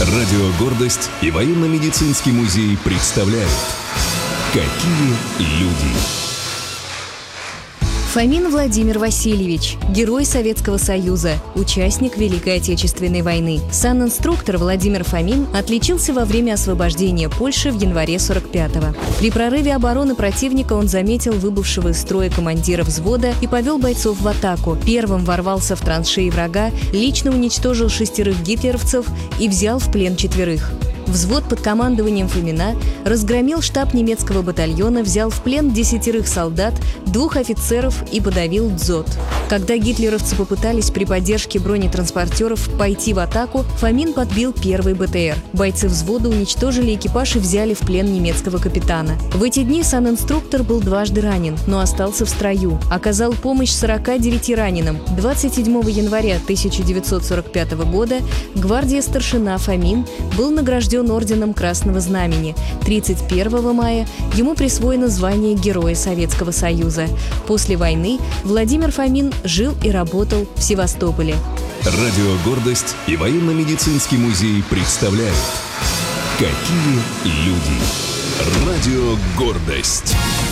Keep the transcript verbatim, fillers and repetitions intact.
Радио «Гордость» и военно-медицинский музей представляют «Какие люди». Фомин Владимир Васильевич, герой Советского Союза, участник Великой Отечественной войны. Санинструктор Владимир Фомин отличился во время освобождения Польши в январе сорок пятого. При прорыве обороны противника он заметил выбывшего из строя командира взвода и повел бойцов в атаку. Первым ворвался в траншеи врага, лично уничтожил шестерых гитлеровцев и взял в плен четверых. Взвод под командованием Фомина разгромил штаб немецкого батальона, взял в плен десятерых солдат, двух офицеров и подавил дзот. Когда гитлеровцы попытались при поддержке бронетранспортеров пойти в атаку, Фомин подбил первый БТР. Бойцы взвода уничтожили экипаж и взяли в плен немецкого капитана. В эти дни санинструктор был дважды ранен, но остался в строю. Оказал помощь сорока девяти раненым. двадцать седьмого января тысяча девятьсот сорок пятого года гвардия старшина Фомин был награжден орденом Красного Знамени. тридцать первого мая ему присвоено звание Героя Советского Союза. После войны Владимир Фомин жил и работал в Севастополе. Радио «Гордость» и военно-медицинский музей представляют «Какие люди». Радио «Гордость».